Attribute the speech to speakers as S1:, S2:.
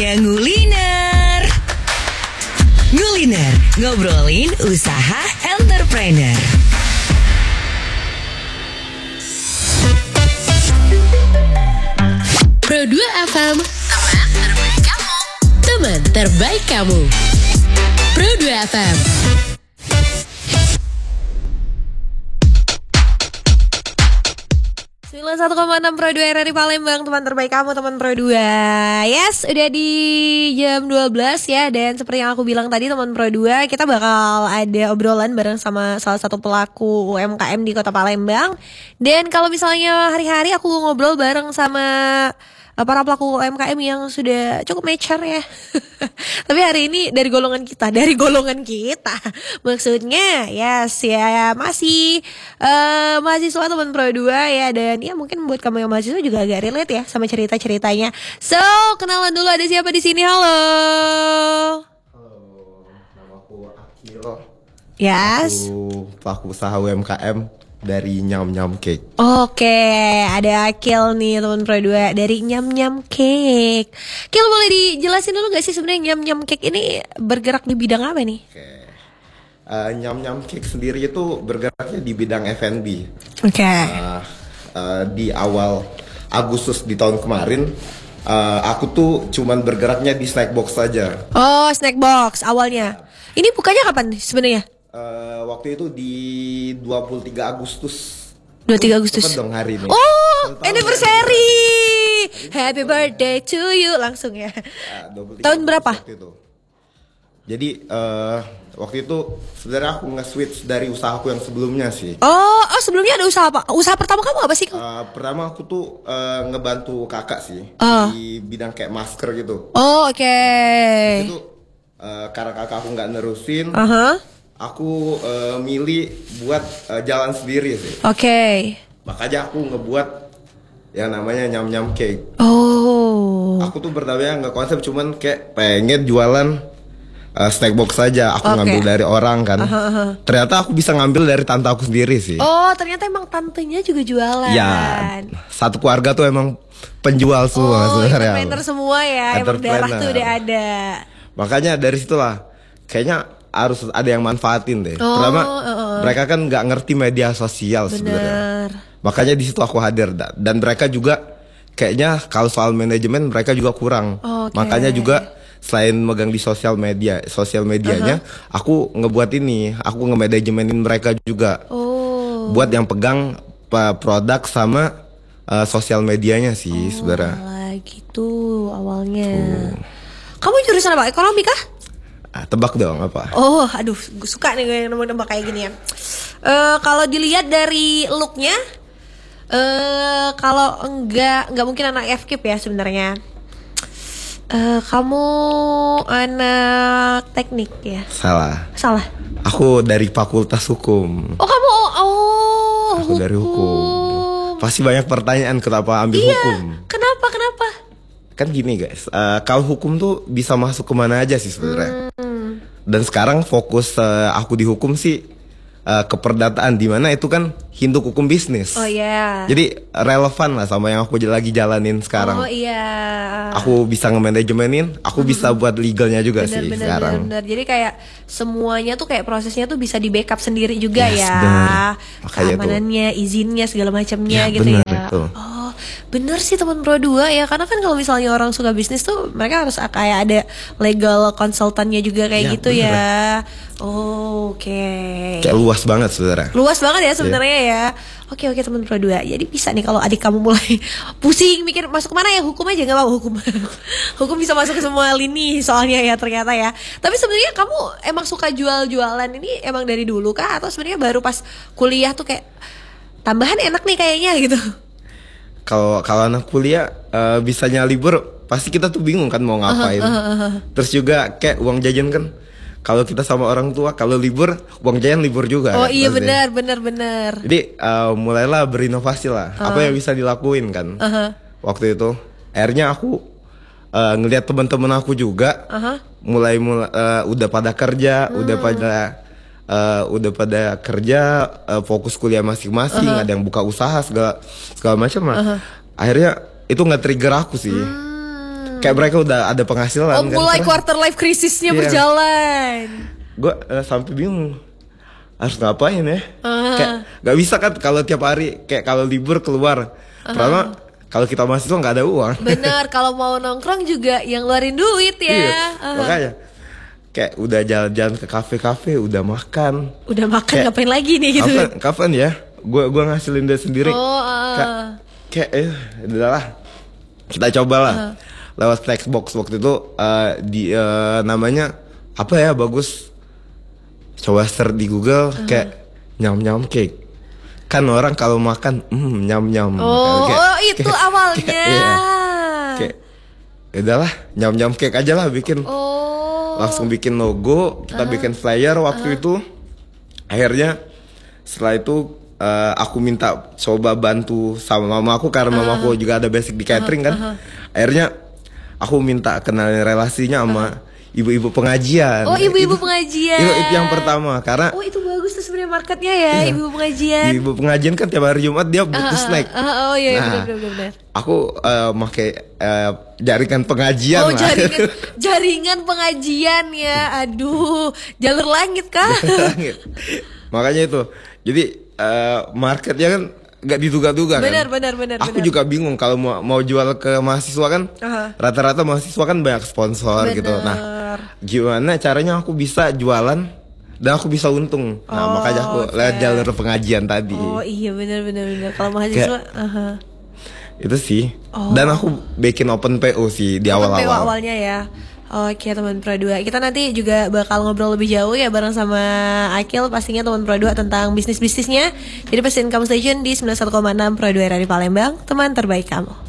S1: Waktunya nguliner. Nguliner, ngobrolin usaha entrepreneur.
S2: Pro 2 FM, teman terbaik kamu. Teman terbaik kamu. Pro 2 FM.
S3: 91,6 Pro 2 RRI Palembang, teman terbaik kamu, teman Pro 2. Yes, udah di jam 12 ya. Dan seperti yang aku bilang tadi, teman Pro 2, kita bakal ada obrolan bareng sama salah satu pelaku UMKM di Kota Palembang. Dan kalau misalnya hari-hari aku ngobrol bareng sama para pelaku UMKM yang sudah cukup mature ya. Tapi hari ini dari golongan kita. Maksudnya yes ya masih mahasiswa teman Pro 2 ya. Dan ya mungkin buat kamu yang mahasiswa juga agak relate ya sama cerita-ceritanya. So, kenalan dulu, ada siapa di sini? Halo.
S4: Halo, nama aku Akil.
S3: Yes.
S4: Aku pelaku usaha UMKM dari Nyam Nyam Cake.
S3: Oke, ada Akil nih teman Pro 2 dari Nyam Nyam Cake. Akil, boleh dijelasin dulu gak sih sebenarnya Nyam Nyam Cake ini bergerak di bidang apa nih?
S4: Oke. Nyam Nyam Cake sendiri itu bergeraknya di bidang F&B.
S3: Oke.
S4: Di awal Agustus di tahun kemarin, aku tuh cuman bergeraknya di snack box saja.
S3: Oh, snack box awalnya. Ini bukanya kapan nih sebenarnya?
S4: Waktu itu di 23 Agustus.
S3: 23 Agustus.
S4: Cepet dong hari ini.
S3: Oh, anniversary. Happy birthday to you langsung ya.
S4: 23
S3: Tahun berapa?
S4: Waktu itu. Jadi waktu itu sebenarnya aku nge-switch dari usahaku yang sebelumnya sih.
S3: Oh, sebelumnya ada usaha apa? Usaha pertama kamu apa sih?
S4: Pertama aku tuh ngebantu kakak sih di bidang kayak masker gitu.
S3: Oh, oke.
S4: Itu karena kakak aku nggak nerusin, aku milih buat jalan sendiri sih.
S3: Oke.
S4: Makanya aku ngebuat yang namanya Nyam Nyam Cake.
S3: Oh.
S4: Aku tuh berdamanya nggak konsep, cuman kayak pengen jualan snack box saja. Aku ngambil dari orang kan. Ternyata aku bisa ngambil dari tante aku sendiri sih.
S3: Oh, ternyata emang tantenya juga jualan.
S4: Ya, satu keluarga tuh emang penjual semua sebenarnya.
S3: Entrepreneur semua ya. Emang darah tuh udah ada.
S4: Makanya dari situlah kayaknya harus ada yang manfaatin deh. Pertama, mereka kan nggak ngerti media sosial sebenarnya. Makanya di situ aku hadir, dan mereka juga kayaknya kalau soal manajemen mereka juga kurang. Makanya juga selain megang di sosial medianya, aku ngebuat ini, aku nge-manajemenin mereka juga. Buat yang pegang produk sama sosial medianya sih sebenarnya.
S3: Gitu awalnya. Kamu jurusan apa? Ekonomi kah?
S4: Tebak dong apa?
S3: Oh, aduh, gue suka nih gue nembak-nembak kayak gini ya. Kalau dilihat dari looknya, kalau enggak mungkin anak FKIP ya sebenarnya. Kamu anak teknik ya?
S4: Salah.
S3: Aku
S4: dari Fakultas Hukum.
S3: Oh, kamu
S4: Aku dari hukum. Pasti banyak pertanyaan kenapa ambil hukum.
S3: Kenapa?
S4: Kan gini guys, kalau hukum tuh bisa masuk kemana aja sih sebenarnya. Dan sekarang fokus aku di hukum sih keperdataan, di mana itu kan induk hukum bisnis.
S3: Oh iya.
S4: Jadi relevan lah sama yang aku lagi jalanin sekarang.
S3: Oh iya.
S4: Aku bisa nge-manajemenin, aku bisa buat legalnya juga sekarang.
S3: Bener. Jadi kayak semuanya tuh kayak prosesnya tuh bisa di backup sendiri juga ya.
S4: Bener.
S3: Keamanannya, izinnya segala macamnya gitu
S4: bener,
S3: ya.
S4: itu.
S3: Oh, bener sih teman Pro 2 ya. Karena kan kalau misalnya orang suka bisnis tuh mereka harus kayak ada legal konsultannya juga kayak gitu bener. Ya. Oh, oke.
S4: Kayak luas banget sebenarnya.
S3: Luas banget ya sebenarnya ya. Oke teman Pro 2. Jadi bisa nih kalau adik kamu mulai pusing mikir masuk kemana ya, hukum aja, nggak mau hukum. Hukum bisa masuk ke semua lini soalnya ya ternyata ya. Tapi sebenarnya kamu emang suka jualan ini emang dari dulu kah, atau sebenarnya baru pas kuliah tuh kayak tambahan enak nih kayaknya gitu?
S4: Kalau anak kuliah bisanya libur pasti kita tuh bingung kan mau ngapain. Terus juga kayak uang jajan kan. Kalau kita sama orang tua, kalau libur, uang jajan libur juga.
S3: Oh
S4: kan,
S3: iya
S4: pasti.
S3: benar.
S4: Jadi mulailah berinovasi lah. Apa yang bisa dilakuin kan. Waktu itu, akhirnya aku ngelihat teman-teman aku juga mulai udah pada kerja, udah pada kerja, fokus kuliah masing-masing, ada yang buka usaha segala macam lah. Akhirnya itu nggak trigger aku sih. Kayak mereka udah ada penghasilan.
S3: Oh, mulai quarter life krisisnya berjalan.
S4: Gue sampai bingung harus ngapain ya. Kayak gak bisa kan kalau tiap hari kayak kalau libur keluar. Pertama kalau kita mahasiswa nggak ada uang.
S3: Bener, kalau mau nongkrong juga yang ngeluarin duit ya.
S4: Iya, makanya kayak udah jalan-jalan ke kafe-kafe, udah makan.
S3: Udah makan kayak, ngapain lagi nih gitu?
S4: Kapan ya? Gua ngasilin dia sendiri. Kayak udahlah. Kita cobalah. Lewat Flexbox waktu itu namanya apa ya, bagus. Coba search di Google kayak nyam-nyam cake. Kan orang kalau makan nyam-nyam.
S3: Itu awalnya.
S4: Kayak udahlah, nyam-nyam cake aja lah bikin. Langsung bikin logo, kita bikin flyer waktu itu. Akhirnya setelah itu aku minta coba bantu sama mama aku karena mama aku juga ada basic di catering kan. Akhirnya aku minta kenalin relasinya sama ibu-ibu pengajian.
S3: Oh, ibu-ibu pengajian.
S4: Itu yang pertama karena
S3: itu bagus tuh sebenarnya marketnya ya, ibu pengajian.
S4: Ibu pengajian kan tiap hari Jumat dia butuh snack.
S3: Benar.
S4: Aku pakai jaringan pengajian lah.
S3: Jaringan pengajian ya. Aduh, jalur langit kah?
S4: Makanya itu. Jadi marketnya kan gak diduga-duga kan.
S3: Benar.
S4: Aku juga bingung kalau mau jual ke mahasiswa kan. Rata-rata mahasiswa kan banyak sponsor gitu. Nah, gimana caranya aku bisa jualan dan aku bisa untung. Nah, makanya aku lewat jalur pengajian tadi.
S3: Oh iya, benar. Kalau mahasiswa
S4: itu sih. Dan aku bikin open PO sih di awal-awal.
S3: PO awalnya ya. Oke teman Pro 2, kita nanti juga bakal ngobrol lebih jauh ya bareng sama Akil pastinya teman Pro 2 tentang bisnisnya. Jadi pastiin kamu stay tune di 91,6 Pro 2 RRI Palembang, teman terbaik kamu.